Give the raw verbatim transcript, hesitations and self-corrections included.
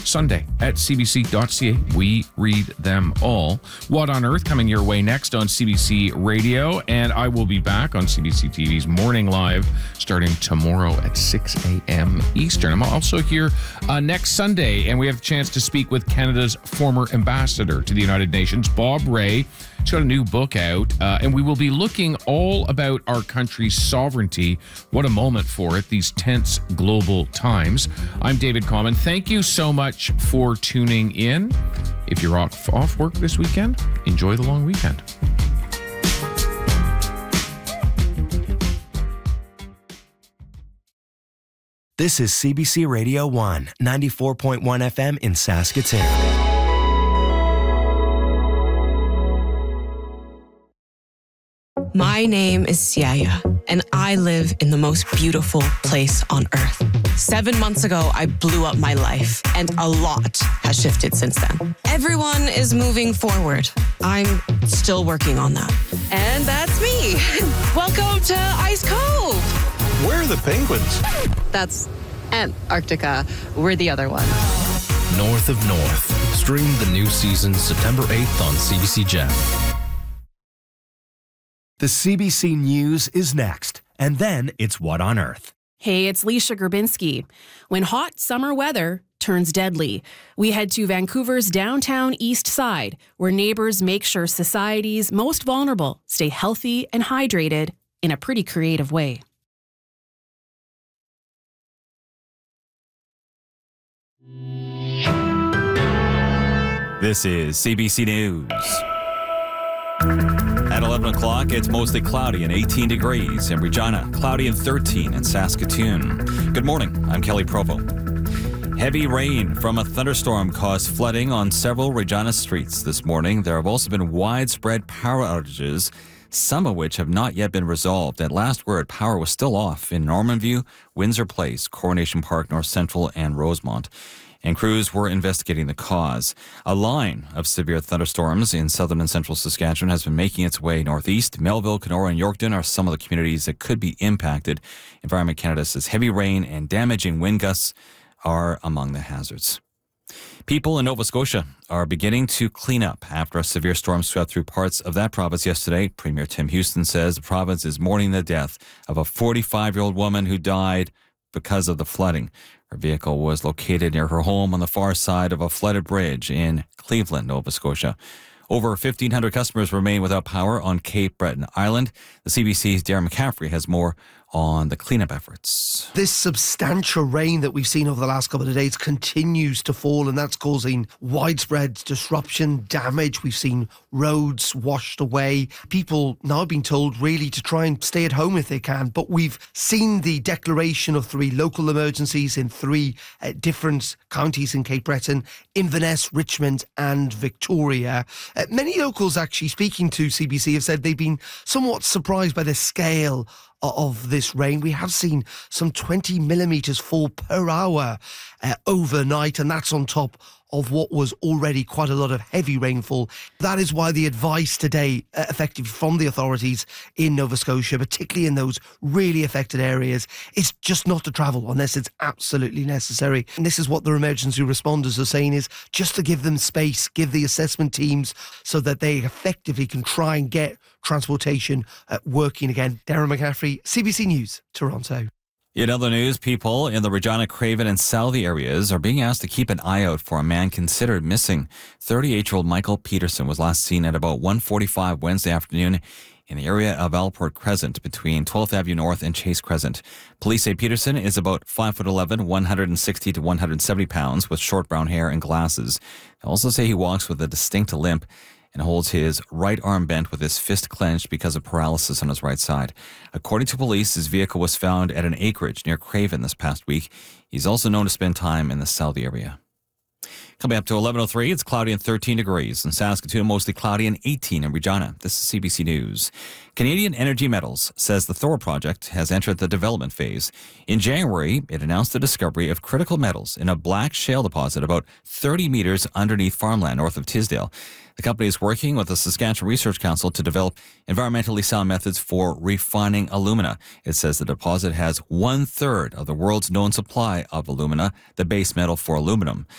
Sunday at c b c dot c a. We read them all. What on Earth coming your way next on C B C Radio, and I will be back on C B C T V's Morning Live starting tomorrow at six a.m. Eastern. I'm also here uh, next Sunday, and we have the chance to speak with Canada's former ambassador to the United Nations, Bob Rae. He's got a new book out, uh, and we will be looking all about our country's sovereignty. What a moment for it, these tense global times. I'm David Common. Thank you so much for tuning in. If you're off, off work this weekend, enjoy the long weekend. This is C B C Radio one, ninety-four point one F M in Saskatoon. My name is Siaya, and I live in the most beautiful place on earth. Seven months ago, I blew up my life, and a lot has shifted since then. Everyone is moving forward. I'm still working on that. And that's me. Welcome to Ice Cove. Where are the penguins? That's Antarctica. We're the other one. North of North. Stream the new season September eighth on C B C Gem. The C B C News is next, and then it's What on Earth. Hey, it's Leisha Gerbinski. When hot summer weather turns deadly, we head to Vancouver's downtown east side, where neighbors make sure society's most vulnerable stay healthy and hydrated in a pretty creative way. This is C B C News. At eleven o'clock, it's mostly cloudy and eighteen degrees in Regina, cloudy and thirteen in Saskatoon. Good morning, I'm Kelly Provo. Heavy rain from a thunderstorm caused flooding on several Regina streets this morning. There have also been widespread power outages, some of which have not yet been resolved. At last word, power was still off in Normanview, Windsor Place, Coronation Park, North Central, and Rosemont. And crews were investigating the cause. A line of severe thunderstorms in southern and central Saskatchewan has been making its way northeast. Melville, Kenora, and Yorkton are some of the communities that could be impacted. Environment Canada says heavy rain and damaging wind gusts are among the hazards. People in Nova Scotia are beginning to clean up after a severe storm swept through parts of that province yesterday. Premier Tim Houston says the province is mourning the death of a forty-five-year-old woman who died because of the flooding. Her vehicle was located near her home on the far side of a flooded bridge in Cleveland, Nova Scotia. Over fifteen hundred customers remain without power on Cape Breton Island. The C B C's Darren McCaffrey has more on the cleanup efforts. This substantial rain that we've seen over the last couple of days continues to fall, and that's causing widespread disruption, damage. We've seen roads washed away. People now being told really to try and stay at home if they can, but we've seen the declaration of three local emergencies in three uh, different counties in Cape Breton, Inverness, Richmond and Victoria. Uh, many locals actually speaking to C B C have said they've been somewhat surprised by the scale of this rain. We have seen some twenty millimetres fall per hour uh, overnight, and that's on top of what was already quite a lot of heavy rainfall. That is why the advice today, uh, effectively from the authorities in Nova Scotia, particularly in those really affected areas, is just not to travel unless it's absolutely necessary. And this is what the emergency responders are saying, is just to give them space, give the assessment teams so that they effectively can try and get transportation uh, working again. Darren McCaffrey, C B C News, Toronto. In other news, people in the Regina, Craven, and Southey areas are being asked to keep an eye out for a man considered missing. thirty-eight-year-old Michael Peterson was last seen at about one forty-five Wednesday afternoon in the area of Alport Crescent between twelfth Avenue North and Chase Crescent. Police say Peterson is about five foot eleven, one hundred sixty to one hundred seventy pounds with short brown hair and glasses. They also say he walks with a distinct limp and holds his right arm bent with his fist clenched because of paralysis on his right side. According to police, his vehicle was found at an acreage near Craven this past week. He's also known to spend time in the Southey area. Coming up to eleven oh three, it's cloudy and thirteen degrees. In Saskatoon, mostly cloudy and eighteen in Regina. This is C B C News. Canadian Energy Metals says the Thor project has entered the development phase. In January, it announced the discovery of critical metals in a black shale deposit about thirty meters underneath farmland north of Tisdale. The company is working with the Saskatchewan Research Council to develop environmentally sound methods for refining alumina. It says the deposit has one-third of the world's known supply of alumina, the base metal for aluminum.